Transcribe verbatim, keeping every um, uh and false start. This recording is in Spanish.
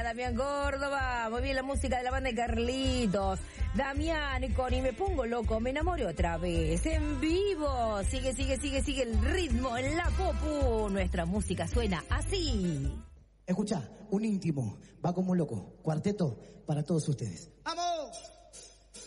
Damián Córdoba. Muy bien la música de la banda de Carlitos. Damián con Y me pongo loco, me enamoré otra vez. En vivo. Sigue, sigue, sigue, sigue el ritmo en la popu. Nuestra música suena así. Escucha, un íntimo, va como un loco. Cuarteto para todos ustedes. ¡Vamos!